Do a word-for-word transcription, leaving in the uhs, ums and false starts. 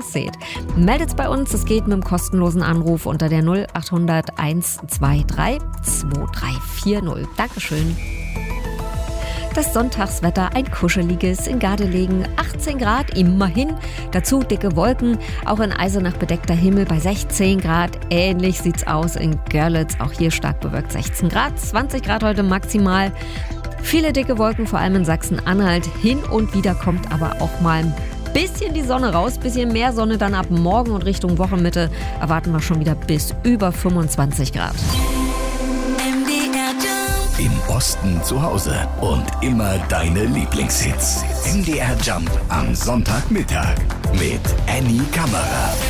aussieht. Meldet's bei uns, es geht mit dem kostenlosen Anruf unter der null acht hundert eins zwei drei zwei drei vier null. Dankeschön. Das Sonntagswetter, ein kuscheliges in Gardelegen, achtzehn Grad immerhin, dazu dicke Wolken, auch in Eisenach bedeckter Himmel bei sechzehn Grad, ähnlich sieht's aus in Görlitz, auch hier stark bewölkt sechzehn Grad, zwanzig Grad heute maximal, viele dicke Wolken, vor allem in Sachsen-Anhalt, hin und wieder kommt aber auch mal ein bisschen die Sonne raus, bisschen mehr Sonne dann ab morgen und Richtung Wochenmitte erwarten wir schon wieder bis über fünfundzwanzig Grad. Im Osten zu Hause und immer deine Lieblingshits. M D R Jump am Sonntagmittag mit Annie Kammerer.